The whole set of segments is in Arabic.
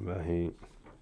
ما هي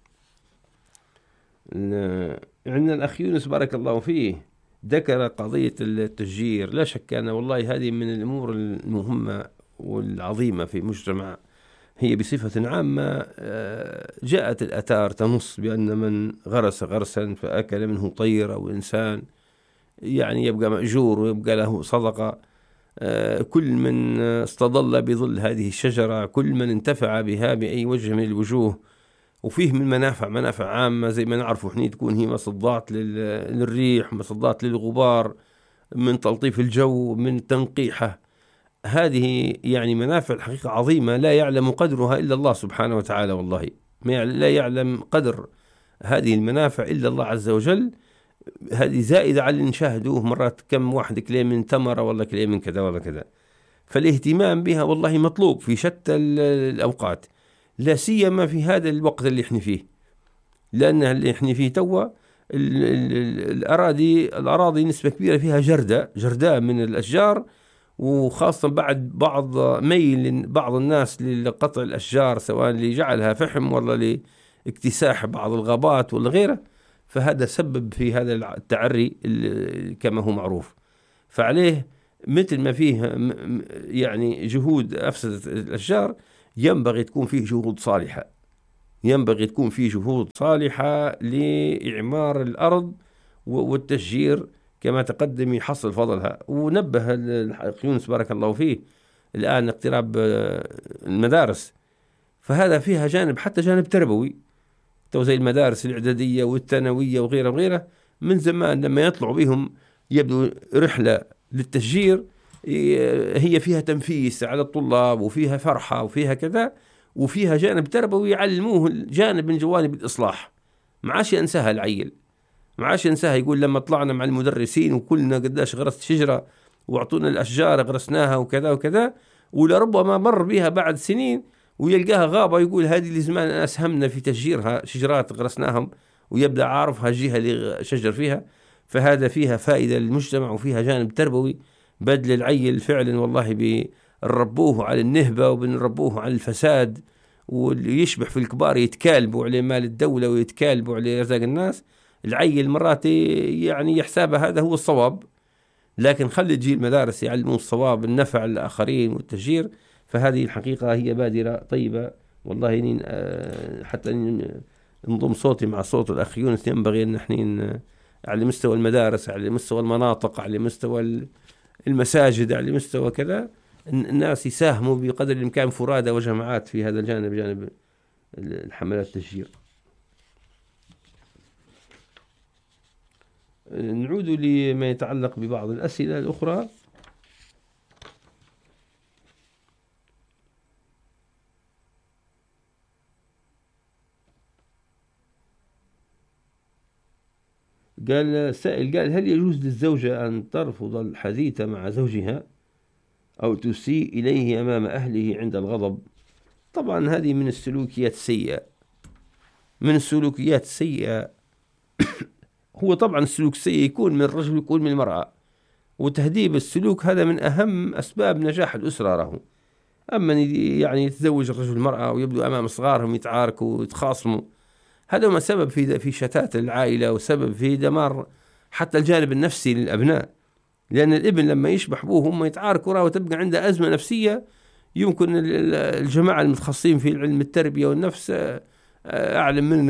عندنا الأخ يونس بارك الله فيه ذكر قضية التشجير. لا شك أن والله هذه من الأمور المهمة والعظيمة في مجتمع. هي بصفة عامة جاءت الآثار تنص بأن من غرس غرسا فأكل منه طير أو إنسان يعني يبقى مأجور ويبقى له صدقة. كل من استظل بظل هذه الشجرة، كل من انتفع بها بأي وجه من الوجوه، وفيه من منافع عامة زي ما نعرفوا احنا، تكون هي مصدات للريح، مصدات للغبار، من تلطيف الجو، من تنقيحه. هذه يعني منافع الحقيقة عظيمة لا يعلم قدرها إلا الله سبحانه وتعالى. والله لا يعلم قدر هذه المنافع إلا الله عز وجل. هذه زائدة على اللي نشاهدوه مرات، كم واحد كلي من تمرة ولا كلي من كذا ولا كذا. فالاهتمام بها والله مطلوب في شتى الأوقات، لا سيما في هذا الوقت اللي احنا فيه، لأن اللي احنا فيه توا الأراضي نسبة كبيرة فيها جرداء من الأشجار، وخاصة بعد بعض ميل بعض الناس لقطع الأشجار، سواء لجعلها فحم ولا لاكتساح بعض الغابات ولا غيره. فهذا سبب في هذا التعري كما هو معروف. فعليه مثل ما فيه يعني جهود أفسدت الأشجار، ينبغي تكون فيه جهود صالحة، ينبغي تكون فيه جهود صالحة لإعمار الأرض والتشجير كما تقدم يحصل فضلها. ونبه يونس بارك الله فيه الآن اقتراب المدارس، فهذا فيها جانب حتى جانب تربوي، زي المدارس الإعدادية والثانوية وغيرها وغيرها. من زمان لما يطلعوا بهم يبدو رحلة للتشجير، هي فيها تنفيس على الطلاب وفيها فرحة وفيها كذا، وفيها جانب تربوي يعلموه جانب من جوانب الإصلاح. معاش ينساها العيل، معاش ينساها. يقول لما طلعنا مع المدرسين وكلنا قداش غرست شجرة واعطونا الأشجار غرسناها وكذا وكذا، ولربما مر بها بعد سنين ويلقاها غابة، يقول هذه اللي زمان أسهمنا في تشجيرها، شجرات غرسناهم، ويبدأ عارفها الجهة اللي شجر فيها. فهذا فيها فائدة للمجتمع وفيها جانب تربوي، بدل العيل فعلا والله بنربوه على النهبة وبنربوه على الفساد، واللي يشبح في الكبار يتكالبوا على مال الدولة ويتكالبوا على رزاق الناس. العيل مرات يعني يحسب هذا هو الصواب، لكن خلي تجي المدارس يعلموا الصواب، النفع للآخرين والتشجير. فهذه الحقيقة هي بادرة طيبة والله. حتى نضم صوتي مع صوت الأخ يونس، ينبغي أن نحن على مستوى المدارس، على مستوى المناطق، على مستوى المساجد، على مستوى كذا، الناس يساهموا بقدر الإمكان فرادى وجماعات في هذا الجانب، جانب الحملات التشجير. نعود لما يتعلق ببعض الأسئلة الأخرى. قال سائل، قال هل يجوز للزوجة أن ترفض الحديث مع زوجها أو تسيء إليه أمام أهله عند الغضب؟ طبعا هذه من السلوكيات السيئة، من السلوكيات السيئة. هو طبعا السلوك السيء يكون من الرجل يكون من المرأة، وتهذيب السلوك هذا من أهم أسباب نجاح الأسرة له. أما يعني يتزوج الرجل المرأة ويبدو أمام صغارهم يتعاركوا ويتخاصموا، هذا ما سبب في شتات العائلة، وسبب في دمار حتى الجانب النفسي للأبناء. لأن الابن لما يشبح أبوه هم يتعاركوا وتبقى عنده أزمة نفسية، يمكن الجماعة المتخصصين في علم التربية والنفس أعلم مننا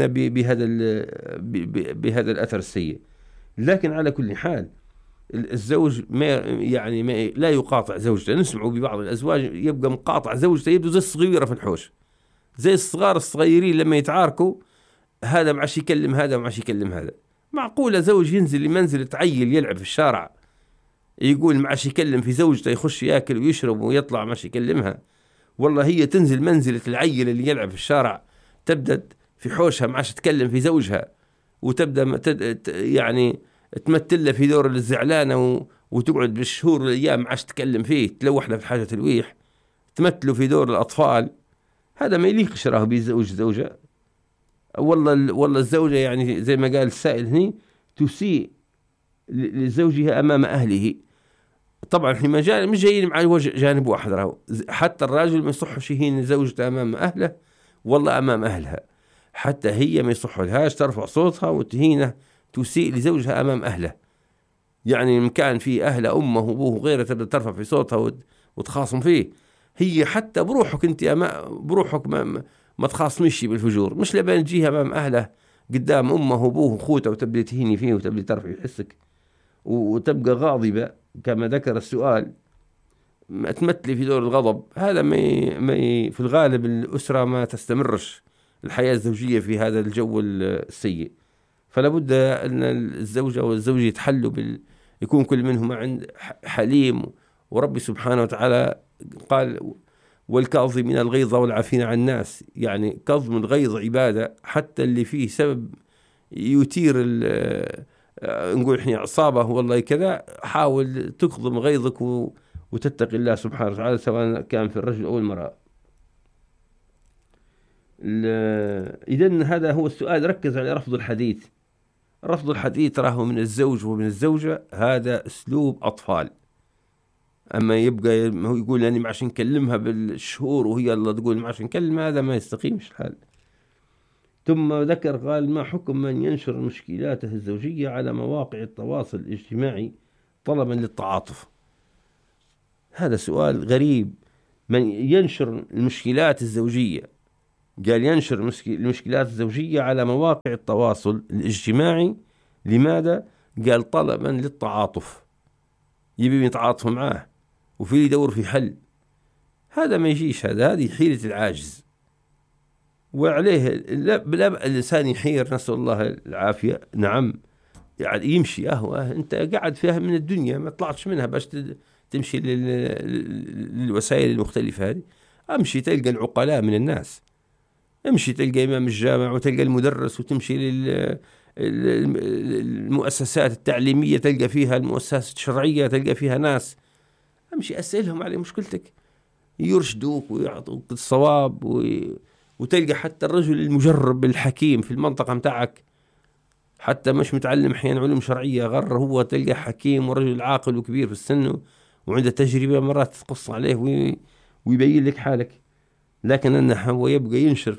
بهذا الأثر السيء. لكن على كل حال الزوج ما لا يقاطع زوجته. نسمع ببعض الأزواج يبقى مقاطع زوجته، يبدو زي الصغيرة في الحوش، زي الصغار الصغيرين لما يتعاركوا، هذا معش يكلم هذا ومعش يكلم هذا. معقولة زوج ينزل لمنزل عيل يلعب في الشارع يقول معش يكلم في زوجته، يخش ياكل ويشرب ويطلع معش يكلمها؟ والله هي تنزل منزلة العيل اللي يلعب في الشارع، تبدأ في حوشها معش تكلم في زوجها، وتبدأ يعني تمثل له في دور الزعلانة، وتقعد بالشهور والأيام معش تكلم فيه، تلوح له في حاجة الويح، تمثله في دور الأطفال. هذا ما يليقش راه بزوج زوجة. والله الزوجة يعني زي ما قال السائل هني تسيء لزوجها أمام أهله. طبعا احنا مش جايين مع جانب واحد، حتى الراجل ما يصحش يهين زوجته أمام أهله والله أمام أهلها. حتى هي ما يصح لهاش ترفع صوتها وتهينه تسيء لزوجها أمام أهله. يعني إن كان في أهله أمه وأبوه وغيره تبدأ ترفع في صوتها وتخاصم فيه، هي حتى بروحك أنت بروحك ما تخاصميش بالفجور، مش لبين تجيها أمام أهله قدام أمه وأبوه وأخوته وتبدأ تهيني فيه وتبدأ ترفع حسك وتبقى غاضبة كما ذكر السؤال، تمثلي في دور الغضب. هذا في الغالب الأسرة ما تستمرش الحياة الزوجية في هذا الجو السيء. فلا بد أن الزوجة والزوج يتحلوا يكون كل منهما عند حليم. وربي سبحانه وتعالى قال والكاظمين الغيظ والعافين عن الناس، يعني كظم الغيظ عبادة، حتى اللي فيه سبب يثير نقول احنا عصابة والله كذا، حاول تكظم غيظك وتتقي الله سبحانه وتعالى سواء كان في الرجل أو المرأة. إذن هذا هو السؤال، ركز على رفض الحديث. رفض الحديث راه من الزوج ومن الزوجة، هذا أسلوب أطفال. أما يبقى هو يقول أنا ما عشان نكلمها بالشهور وهي الله تقول ما عشان نكلمها، هذا ما يستقيمش الحال. ثم ذكر قال ما حكم من ينشر مشكلاته الزوجية على مواقع التواصل الاجتماعي طلبا للتعاطف؟ هذا سؤال غريب. من ينشر المشكلات الزوجية، قال ينشر المشكلات الزوجية على مواقع التواصل الاجتماعي، لماذا؟ قال طلبا للتعاطف، يبي يتعاطف معاه وفي يدور في حل. هذا ما يجيش، هذه حيلة العاجز. وعليه لا الإنسان يحير، نسأل الله العافية. نعم يعني يمشي أنت قاعد فيها من الدنيا ما طلعتش منها باش تمشي للوسائل المختلفة هذه. أمشي تلقى العقلاء من الناس، امشي تلقى إمام الجامع وتلقى المدرس، وتمشي للمؤسسات التعليمية تلقى فيها المؤسسات الشرعية تلقى فيها ناس، امشي أسألهم على مشكلتك يرشدوك ويعطوك الصواب. وتلقى حتى الرجل المجرب الحكيم في المنطقة متاعك، حتى مش متعلم أحيانا علوم شرعية غير هو، تلقى حكيم ورجل عاقل وكبير في السن وعنده تجربة، مرات تقص عليه ويبين لك حالك. لكن أنه هو يبقى ينشر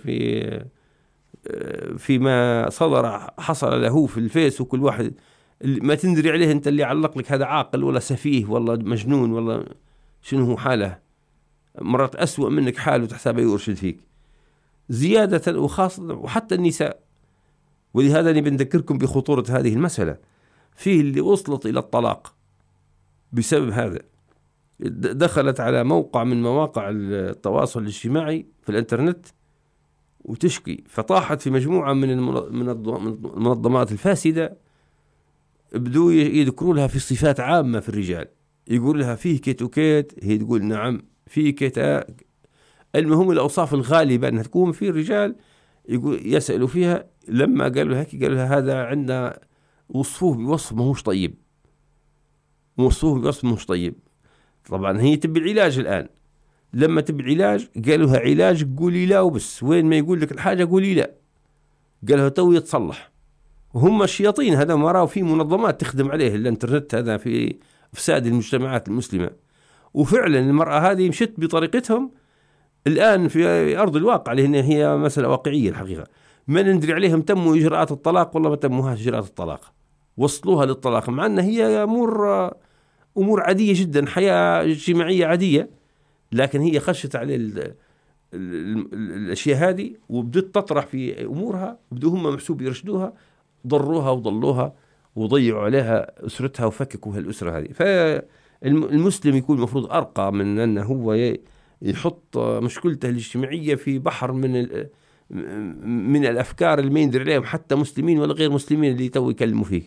فيما حصل له في الفيس، وكل واحد ما تندري عليه أنت اللي علق لك هذا عاقل ولا سفيه ولا مجنون ولا شنو هو حاله، مرات أسوأ منك حاله تحسابه يرشد فيك زيادة، وخاصة وحتى النساء. ولهذا نبي نذكركم بخطورة هذه المسألة. فيه اللي وصلت إلى الطلاق بسبب هذا، دخلت على موقع من مواقع التواصل الاجتماعي في الانترنت وتشكي، فطاحت في مجموعة من المنظمات الفاسدة، بدوا يذكروا لها في صفات عامة في الرجال، يقول لها فيه كيت وكيت، هي تقول نعم فيه كيت. المهم الأوصاف الغالبة أنها تكون في الرجال، يسألوا فيها. لما قالوا هيك قالوا لها هذا عندنا وصفوه بوصف ماهوش طيب، وصفوه بوصف ماهوش طيب. طبعا هي تبي العلاج الآن، لما تبي العلاج قالوا لها علاج قولي لا وبس، وين ما يقول لك الحاجة قولي لا. قالوا تو يتصلح. وهم الشياطين هذا ما راوا في منظمات تخدم عليه الانترنت هذا في إفساد المجتمعات المسلمة. وفعلا المرأة هذه مشت بطريقتهم الآن في أرض الواقع، لأن هي مسألة واقعية الحقيقة. ما ندري عليهم تموا إجراءات الطلاق ولا ما تموهاش إجراءات الطلاق، وصلوها للطلاق، مع أن هي أمور عادية جدا، حياة اجتماعية عادية، لكن هي خشت على الأشياء هذه وبدت تطرح في أمورها، بدوا هم محسوب يرشدوها، ضروها وضلوها وضيعوا عليها أسرتها وفككوا هالأسرة هذه. فالمسلم يكون المفروض أرقى من أنه هو يحط مشكلته الاجتماعية في بحر من الأفكار اللي ما يندر عليهم حتى مسلمين ولا غير مسلمين اللي تو يكلموا فيه.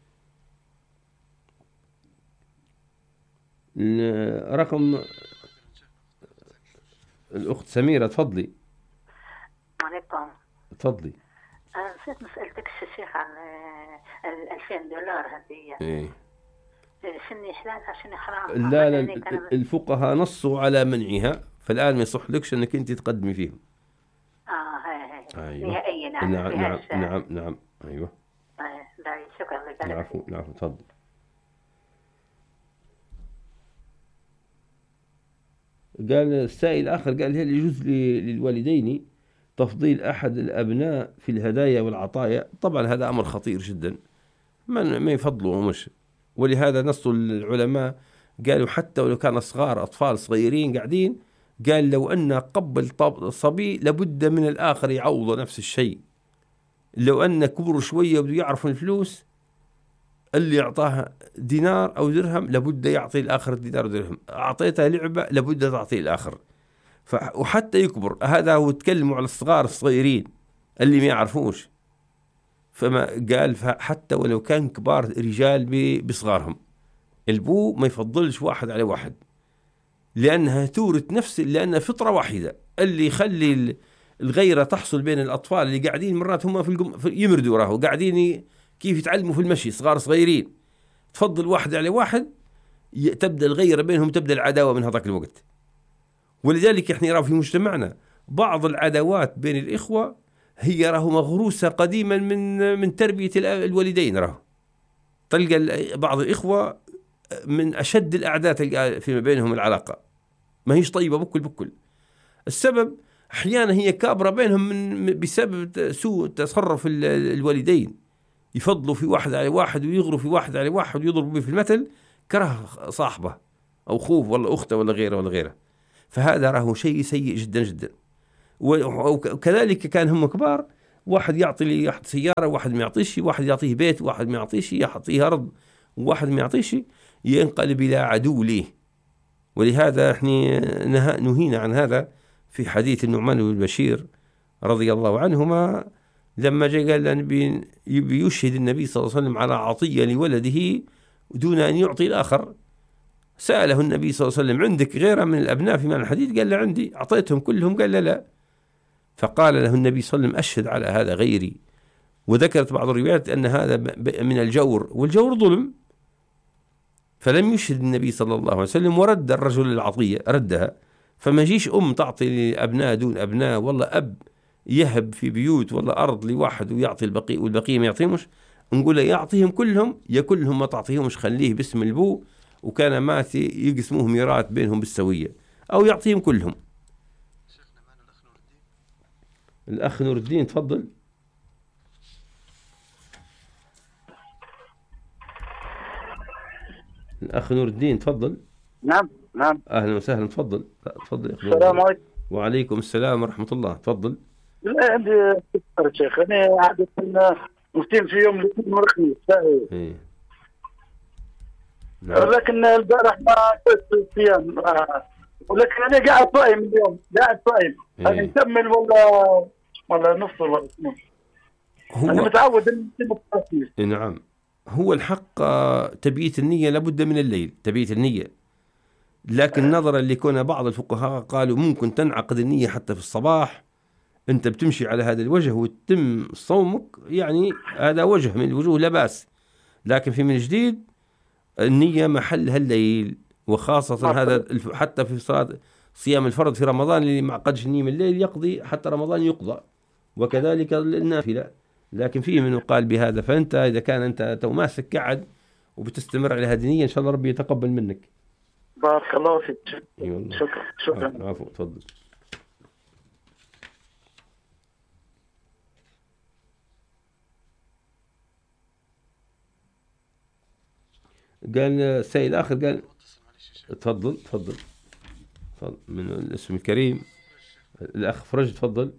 رقم الأخت سميرة، تفضلي. عليكم. تفضلي. نسيت مسألتك الشيخ عن $2000 هذه. إيه. شنو حلالها شنو حرام؟ لا الفقهاء نصوا على منعها، فالآن ما يصح لكش أنك أنت تقدمي فيهم. هاي أيوة. نهائيا. نعم أيوة. لا شكرا لك. العفو تفضل. قال السائل آخر قال هل يجوز للوالدين تفضيل أحد الأبناء في الهدايا والعطايا، طبعا هذا أمر خطير جدا، ما يفضلوا مش. ولهذا نص العلماء قالوا حتى ولو كان صغار أطفال صغيرين قاعدين، قال لو أن قبل صبي لابد من الآخر يعوضه نفس الشيء. لو أن كبروا شوية وبدو يعرفوا الفلوس، اللي أعطاها دينار أو درهم لابد يعطي الآخر دينار ودرهم، أعطيتها لعبة لابد تعطي الآخر. وحتى يكبر، هذا هو تكلموا على الصغار الصغيرين اللي ما يعرفوش. فما قال حتى ولو كان كبار رجال بصغارهم، البو ما يفضلش واحد على واحد، لأنها تورث نفس، لأنها فطرة واحدة. اللي يخلي الغيرة تحصل بين الأطفال اللي قاعدين مرات هم يمردوا راهو قاعدين كيف يتعلموا في المشي، صغيرين، تفضل واحد على واحد، تبدأ الغيرة بينهم، تبدأ العداوة من هذاك الوقت. ولذلك احنا نرى في مجتمعنا بعض العداوات بين الإخوة هي راهو مغروسة قديما من تربية الوالدين. راهو تلقى بعض الإخوة من أشد الأعداء فيما بينهم، العلاقة ما هيش طيبة بكل. السبب أحيانا هي كابرة بينهم بسبب سوء تصرف الوالدين، يفضلوا في واحد على واحد ويغروا في واحد على واحد ويضربوا به في المثل كره صاحبه أو خوه ولا أخته ولا غيره. فهذا راهو شيء سيء جدا. وكذلك كان هم كبار، واحد يعطي لي واحد سيارة، واحد ما يعطيش، واحد يعطيه بيت، واحد ما يعطيش، يعطيه أرض، وواحد ما يعطيش، ينقلب إلى عدو ليه. ولهذا احنا نهينا عن هذا في حديث النعمان بن بشير رضي الله عنهما، لما جاء قال يشهد النبي صلى الله عليه وسلم على عطية لولده دون أن يعطي الآخر. سأله النبي صلى الله عليه وسلم عندك غيره من الأبناء في معنى الحديث؟ قال له عندي. أعطيتهم كلهم؟ قال لا. فقال له النبي صلى الله عليه وسلم أشهد على هذا غيري. وذكرت بعض الروايات أن هذا من الجور، والجور ظلم. فلم يشهد النبي صلى الله عليه وسلم، ورد الرجل العطية، ردها. فما جيش تعطي لأبناء دون أبناء، والله أب يهب في بيوت والله أرض لواحد ويعطي البقية والبقية ما يعطيهمش، نقول له يعطيهم كلهم، يا كلهم ما تعطيهمش خليه باسم البو، وكان مات يقسموه ميراث بينهم بالسوية، أو يعطيهم كلهم. الأخ نور الدين تفضل. الأخ نور الدين تفضل. نعم. أهلا وسهلا، تفضل. السلام عليكم. وعليكم السلام ورحمة الله، تفضل. لا عندي فكرة شيخ، أنا عادة مفتين في يوم الاثنين والخميس. إيه. نعم. لكن البارح ما كنت الصيام، ولكن أنا قاعد صايم اليوم، قاعد صايم. إيه. أنا نكمل ولا نفطر ولا أنا متعود إن الخميس. نعم. هو الحق تبييت النية لابد من الليل، تبييت النية. لكن نظرا لكون بعض الفقهاء قالوا ممكن تنعقد النية حتى في الصباح، أنت بتمشي على هذا الوجه وتتم صومك، يعني هذا وجه من الوجوه لا بأس. لكن في من جديد النية محلها الليل، وخاصة هذا حتى في صلاة صيام الفرض في رمضان اللي ما عقدش النية من الليل يقضي حتى رمضان يقضى، وكذلك النافلة. لكن فيه من قال بهذا. فأنت إذا كان أنت ماسك قاعد وبتستمر على هذه النية إن شاء الله ربي يتقبل منك. بارك الله فيك. شكرا. عفو، تفضل. قال السيد آخر قال تفضل من الاسم الكريم الأخ فرج، تفضل.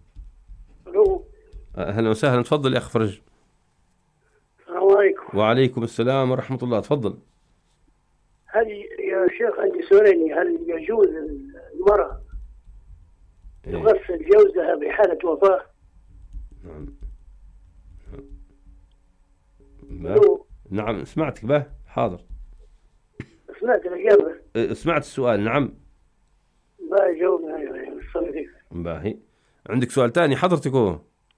أهلا وسهلا، تفضل يا أخ فرج. السلام عليكم. وعليكم السلام ورحمة الله، تفضل. هل يا شيخ عندي سؤالين، هل يجوز المرأة تغسل جوزها بحالة وفاة؟ نعم سمعتك به، حاضر. سمعت الإجابة؟ سمعت السؤال، نعم. باهي جاوبنا. أيوة. باهي. عندك سؤال تاني حضرتك؟ هو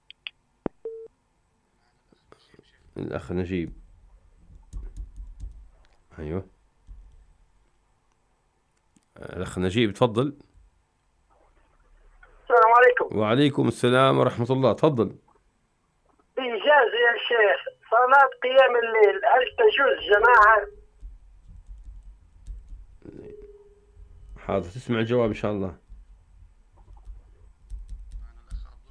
الأخ نجيب. أيوه الأخ نجيب، تفضل. السلام عليكم. وعليكم السلام ورحمة الله، تفضل. إيجاز يا شيخ صلاة قيام الليل هل تجوز جماعة؟ حاضر، تسمع الجواب إن شاء الله.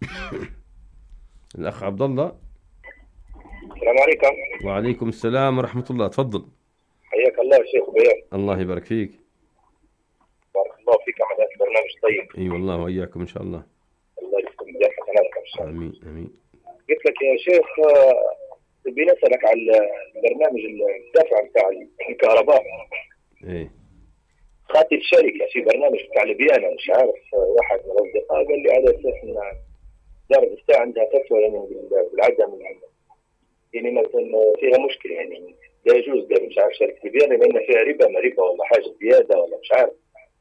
الأخ عبد الله. السلام عليكم. وعليكم السلام ورحمة الله. تفضل. حياك الله يا شيخ بيان. الله يبارك فيك. بارك الله فيك على هذا البرنامج طيب. اي والله وإياكم إن شاء الله. الله يجزيكم ميزان حسناتكم إن شاء الله. آمين آمين. قلت لك يا شيخ بدي نسألك على البرنامج الدفع بتاع الكهرباء. ايه. خاطي الشركة في برنامج بتاع البيانة، مش عارف واحد من الأصدقاء قال لي على أساس إن دار الساعة عندها فتوى يعني بالعدم، يعني مثلا فيها مشكلة يعني لا يجوز، قال مش عارف شركة البيانة لأن فيها ربا، ما ربا ولا حاجة زيادة ولا مش عارف.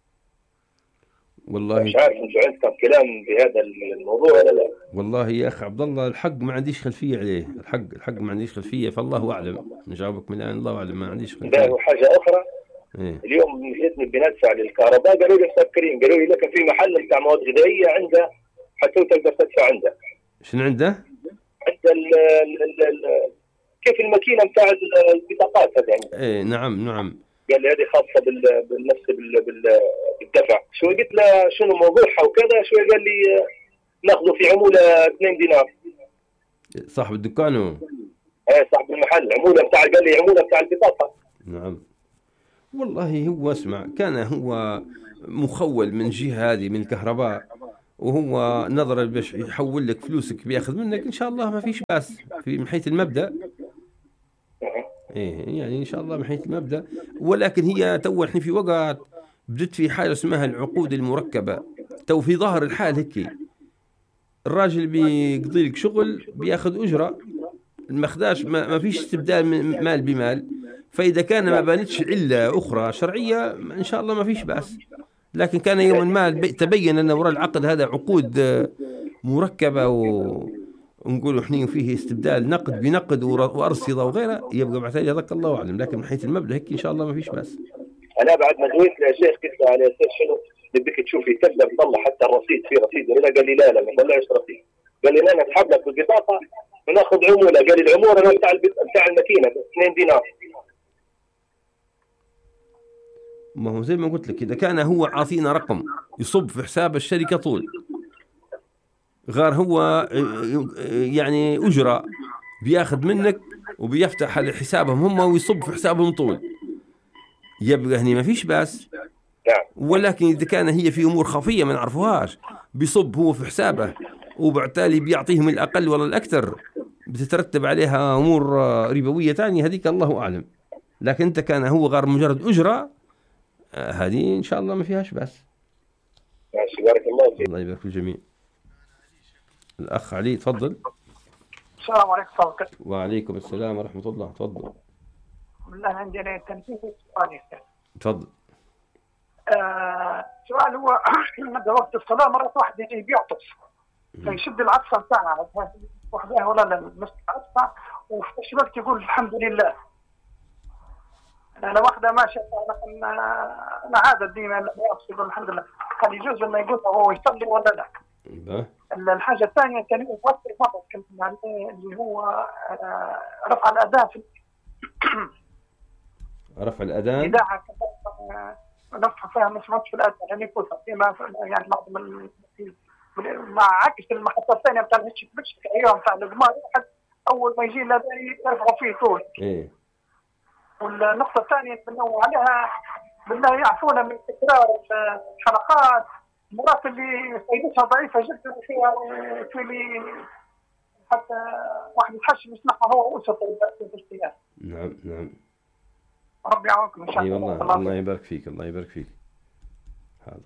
والله مش عارف انتوا عندكم كلام بهذا الموضوع ولا لا؟ والله يا اخ عبد الله الحق ما عنديش خلفيه عليه، الحق ما عنديش خلفيه، فالله اعلم. نجاوبك من الان الله اعلم، ما عنديش خلفيه. وحاجه اخرى إيه؟ اليوم جيتني بندفع للكهرباء قالوا لي مسكرين، قالوا لي لكن في محل بتاع مواد غذائيه عنده حتى تقدر تدفع عنده. شنو عنده؟ عنده كيف الماكينه بتاع البطاقات هذه عنده. ايه نعم. قال لي هذه خاصه بالنفس بالدفع. شو قلت له شنو موضوعها وكذا، شوي قال لي ناخذه في عموله 2 دينار. صاحب الدكان هو؟ ايه صاحب المحل، عموله بتاع، قال لي عموله بتاع البطاقه. نعم. والله هو اسمع، كان هو مخول من جهه هذه من الكهرباء، وهو نظرا باش يحول لك فلوسك بياخذ منك، ان شاء الله ما فيش باس من حيث المبدا. ايه يعني ان شاء الله من حيث المبدا، ولكن هي تو احنا في وقت بدت في حاجه اسمها العقود المركبه. تو في ظاهر الحال هيك الراجل بيقضي لك شغل بياخذ اجره، المخداش ما فيش استبدال من مال بمال. فاذا كان ما بانتش عله اخرى شرعيه ان شاء الله ما فيش باس. لكن كان يوم ما تبين ان وراء العقد هذا عقود مركبه ونقول احنا فيه استبدال نقد بنقد وارصده وغيرها، يبقى بعد ذلك الله اعلم. لكن من حيث المبدا هيك ان شاء الله ما فيش باس. انا بعد ما دويت يا شيخ قلت له على اساس شنو بدك تشوفي تقدر تطلع حتى الرصيد، في رصيد ولا؟ قال لي لا ما طلعش رصيد. قال لي انا اسحب لك بالبطاقه وناخذ عموله. قال لي العموله بتاع الماكينه 2 دينار. ما هو زي ما قلت لك، اذا كان هو عاطينا رقم يصب في حساب الشركه طول، غير هو يعني اجره بياخذ منك وبيفتح على حسابهم هم ويصب في حسابهم طول، يبقى هني ما فيش باس. ولكن اذا كان هي في امور خفيه ما نعرفوهاش بيصب هو في حسابه وبالتالي بيعطيهم الاقل ولا الاكثر، بتترتب عليها امور ربويه ثانيه، هذيك الله اعلم. لكن انت كان هو غير مجرد اجره، هذه ان شاء الله ما فيهاش باس. ماشي بارك الله فيك. الله يبارك في الجميع. الاخ علي تفضل. السلام عليكم ورحمة الله. وعليكم السلام ورحمه الله. تفضل. بالله عندي أنا تنبيه سؤال. تفضل. سؤال هو مدى وقت الصلاة مرات واحد يجي بيعطس فيشد العطسة بتاعها وحدها ولا لا مش العطسة، وفي نفس الوقت يقول الحمد لله. أنا واحدة ماشية أنا عادة ديما يقول الحمد لله، هل يجوز لما يقول هو يصلي ولا لا؟ الحاجة الثانية كان يوفر مرة كنت اللي هو رفع الأذان في رفع الأذان إذاعة نفع فيها مسموعات في الأذان يعني يكون فيما يعني مع عكس المحطة الثانية بتاع الهشك أيام بتاع الجمال واحد أول ما يجي الأذان يرفعوا فيه طول. إيه. والنقطة الثانية بنوع عليها بالله يعفونا من تكرار الحلقات، مرات اللي فايدتها ضعيفة جدا فيها في اللي حتى واحد يتحش يسمعها هو وسط الاجتهاد. نعم. ربي يعاونكم إن شاء الله. أي والله الله يبارك فيك. الله يبارك فيك. حاضر.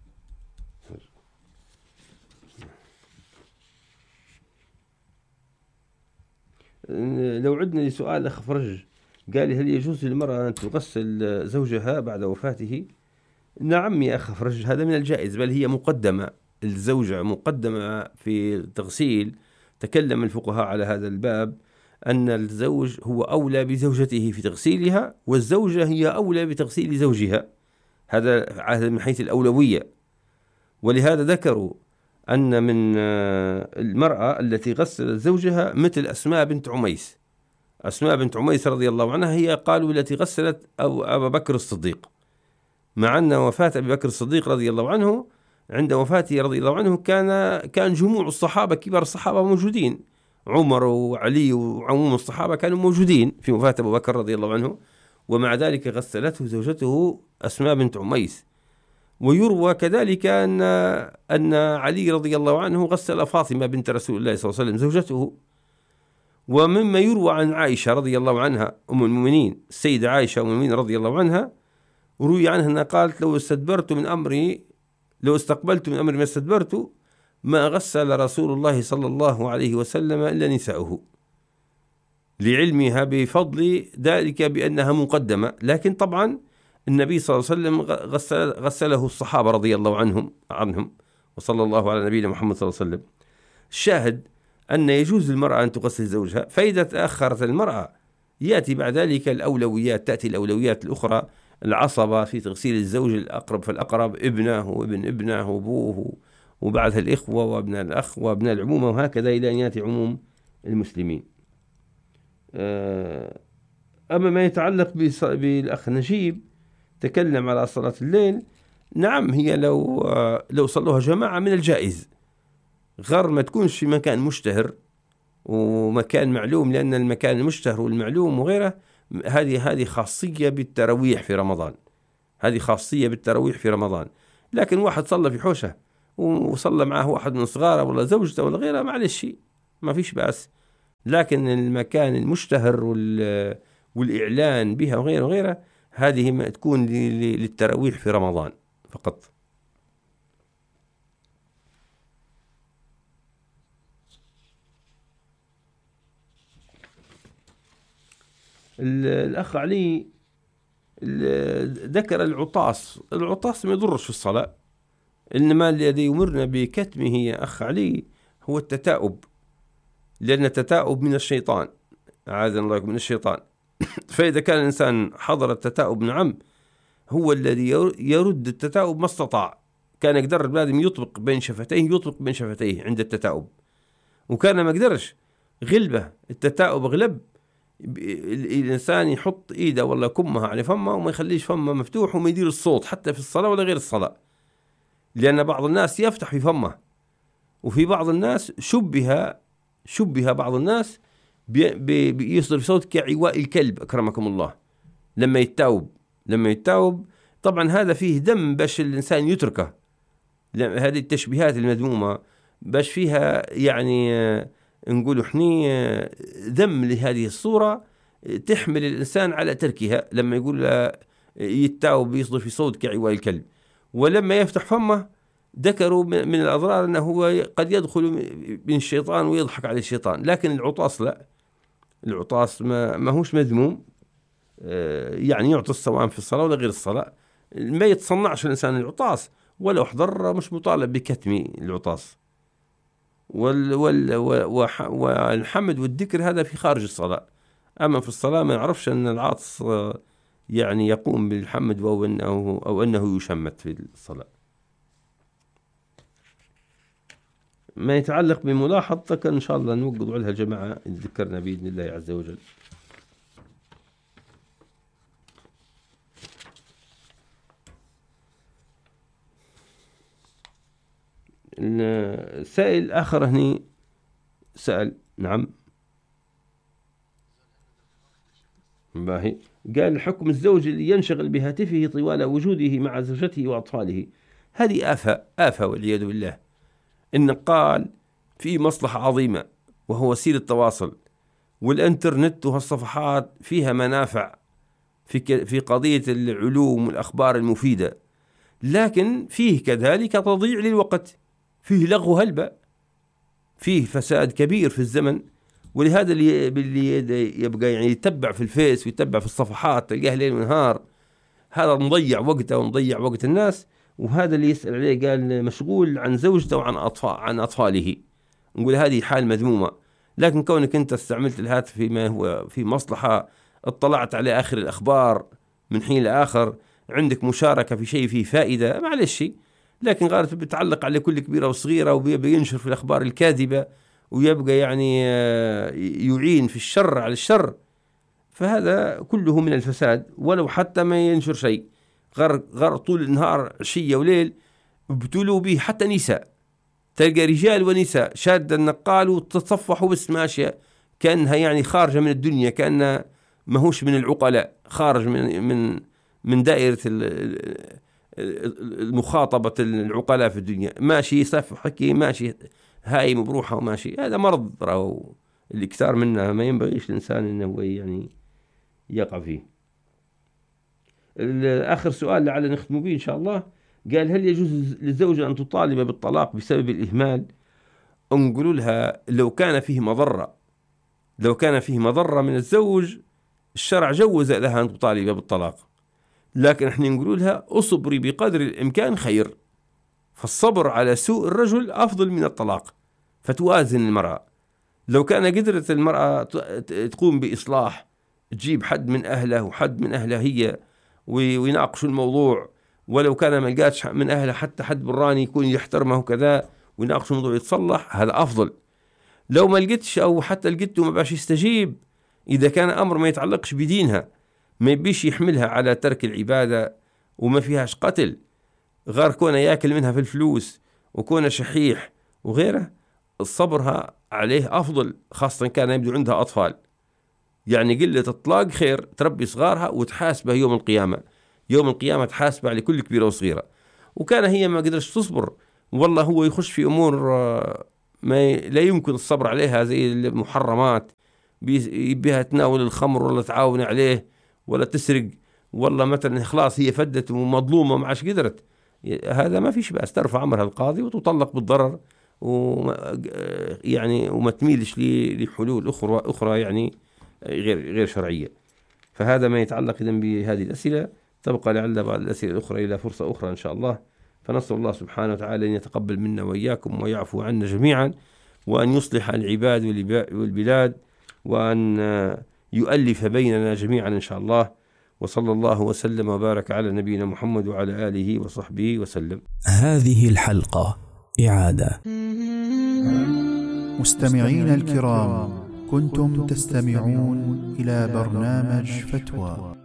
لو عدنا لسؤال أخ فرج، قال هل يجوز للمرأة أن تغسل زوجها بعد وفاته؟ نعم يا أخ فرج، هذا من الجائز، بل هي مقدمة، الزوجة مقدمة في التغسيل. تكلم الفقهاء على هذا الباب أن الزوج هو أولى بزوجته في تغسيلها، والزوجة هي أولى بتغسيل زوجها، هذا من حيث الأولوية. ولهذا ذكروا أن من المرأة التي غسلت زوجها مثل أسماء بنت عميس. أسماء بنت عميس رضي الله عنها هي قالوا التي غسلت أبا بكر الصديق، مع أن وفاة أبي بكر الصديق رضي الله عنه عند وفاته رضي الله عنه كان جموع الصحابة كبار الصحابة موجودين، عمر وعلي وعموم الصحابة كانوا موجودين في وفاة أبو بكر رضي الله عنه، ومع ذلك غسلته زوجته أسماء بنت عميس. ويروى كذلك أن علي رضي الله عنه غسل فاطمة بنت رسول الله صلى الله عليه وسلم زوجته. ومما يروى عن عائشة رضي الله عنها أم المؤمنين السيدة عائشة أم المؤمنين رضي الله عنها، روي عنها أنها قالت: لو استقبلت من أمري ما استدبرت ما غسل رسول الله صلى الله عليه وسلم إلا نساؤه، لعلمها بفضل ذلك بأنها مقدمة. لكن طبعا النبي صلى الله عليه وسلم غسله الصحابة رضي الله عنهم وصلى الله على نبينا محمد صلى الله عليه وسلم. الشاهد أن يجوز للمرأة أن تغسل زوجها، فإذا تأخرت المرأة يأتي بعد ذلك تأتي الأولويات الأخرى، العصبة في تغسيل الزوج، الأقرب فالأقرب، ابنه وابن ابنه وأبوه، وبعدها الإخوة وابناء الأخ وابناء العمومة، وهكذا إلى أن يأتي عموم المسلمين. أما ما يتعلق بالأخ نجيب تكلم على صلاة الليل، نعم هي لو صلوها جماعة من الجائز، غير ما تكونش في مكان مشتهر ومكان معلوم، لأن المكان المشتهر والمعلوم وغيره هذه خاصية بالتراويح في رمضان. لكن واحد صلى في حوشة وصلى معه واحد من صغاره ولا زوجته ولا غيره، معلش ما فيش بأس. لكن المكان المشتهر والإعلان بها وغيره هذه ما تكون للتراويح في رمضان فقط. الأخ علي ذكر العطاس ما يضرش في الصلاة، إنما الذي يمرنا بكتمه يا أخ علي هو التتاؤب، لأن التتاؤب من الشيطان، أعاذنا الله من الشيطان. فإذا كان الإنسان حضر التتاؤب، نعم هو الذي يرد التتاؤب ما استطاع. كان يقدر لازم يطبق بين شفتيه عند التتاؤب، وكان ما قدرش غلبة التتاؤب غلب، الإنسان يحط إيده ولا كمها على فمه وما يخليش فمه مفتوح وما يدير الصوت حتى في الصلاة ولا غير الصلاة، لأن بعض الناس يفتح في فمه، وفي بعض الناس شبه بعض الناس بيصدر صوت كعواء الكلب أكرمكم الله لما يتاوب. طبعا هذا فيه دم باش الإنسان يتركه، هذه التشبيهات المذمومة باش فيها يعني نقول حني ذم لهذه الصورة تحمل الإنسان على تركها. لما يقول يتاوب يصدر في صوت كعواء الكلب، ولما يفتح فمه ذكروا من الأضرار أنه هو قد يدخل من الشيطان ويضحك على الشيطان. لكن العطاس لا، العطاس ما هوش مذموم، يعني يعطي الصوام في الصلاة ولا غير الصلاة، ما يتصنعش الإنسان العطاس، ولو حضر مش مطالب بكتم العطاس. والحمد والذكر هذا في خارج الصلاة، أما في الصلاة ما يعرفش أن العاطس يعني يقوم بالحمد أو أنه يشمت في الصلاة. ما يتعلق بملاحظتك إن شاء الله نوقض عليها الجماعة إن ذكرنا بإذن الله عز وجل. السائل آخر هني سأل، نعم باهي، قال: حكم الزوج اللي ينشغل بهاتفه طوال وجوده مع زوجته وأطفاله، هذه آفة والعياذ بالله. إن قال في مصلحة عظيمة وهو وسيلة التواصل، والإنترنت وهالصفحات فيها منافع في قضية العلوم والأخبار المفيدة، لكن فيه كذلك تضييع للوقت، فيه لغو هلبة، فيه فساد كبير في الزمن. ولهذا اللي يبقى يعني يتبع في الفيس ويتبع في الصفحات تلقاه ليل ونهار، هذا مضيع وقته ومضيع وقت الناس. وهذا اللي يسأل عليه قال مشغول عن زوجته وعن أطفاله، نقول هذه حال مذمومة. لكن كونك أنت استعملت الهاتف فيما هو في مصلحة، اطلعت على آخر الأخبار من حين لآخر، عندك مشاركة في شيء فيه فائدة، معلش. لكن غالبا بتعلق على كل كبيرة وصغيرة وبينشر في الأخبار الكاذبة ويبقى يعني يعين في الشر على الشر، فهذا كله من الفساد. ولو حتى ما ينشر شيء، غير طول النهار عشية وليل ابتلوا به حتى نساء، تلقى رجال ونساء شاد النقال وتتصفحوا بس ماشية كأنها يعني خارجة من الدنيا، كأنها ماهوش من العقلاء، خارج من دائرة المخاطبة العقلاء في الدنيا، ماشي يصفح حكي، ماشي هايم بروحه وماشي. هذا مرض راهو الإكثار منه ما ينبغيش الإنسان إنه يعني يقع فيه. آخر سؤال لعل نختم به إن شاء الله، قال هل يجوز للزوجة أن تطالب بالطلاق بسبب الإهمال؟ نقول لها لو كان فيه مضرة من الزوج الشرع جوز لها أن تطالب بالطلاق، لكن احنا نقول لها اصبري بقدر الإمكان خير، فالصبر على سوء الرجل أفضل من الطلاق، فتوازن المرأة. لو كان قدرت المرأة تقوم بإصلاح، تجيب حد من أهله وحد من أهلها هي ويناقشوا الموضوع، ولو كان ما لقاتش من أهله حتى حد براني يكون يحترمه وكذا ويناقشوا الموضوع يتصلح، هذا أفضل. لو ما لقيتش أو حتى لقيته ما باش يستجيب، إذا كان أمر ما يتعلقش بدينها، ما يبيش يحملها على ترك العبادة وما فيهاش قتل، غير كونه يأكل منها في الفلوس وكونه شحيح وغيره، الصبرها عليه أفضل، خاصة كان يبدو عندها أطفال. يعني قلة الطلاق خير، تربي صغارها وتحاسبها يوم القيامة تحاسبها على كل كبيرة وصغيرة. وكان هي ما قدرش تصبر، والله هو يخش في أمور ما لا يمكن الصبر عليها، زي المحرمات، بها تناول الخمر ولا تعاون عليه ولا تسرق، والله مثلا خلاص هي فدت ومظلومة ما عادش قدرت، هذا ما فيش بأس، ترفع أمرها القاضي وتطلق بالضرر يعني وما تميلش لحلول أخرى يعني غير شرعية. فهذا ما يتعلق إذن بهذه الأسئلة. تبقى لعل بعض الأسئلة الأخرى إلى فرصة أخرى إن شاء الله. فنسأل الله سبحانه وتعالى أن يتقبل منا وإياكم ويعفو عنا جميعا، وأن يصلح العباد والبلاد، وأن يؤلف بيننا جميعا إن شاء الله. وصلى الله وسلم وبارك على نبينا محمد وعلى آله وصحبه وسلم. هذه الحلقة إعادة. مستمعين الكرام، كنتم تستمعون إلى برنامج فتوى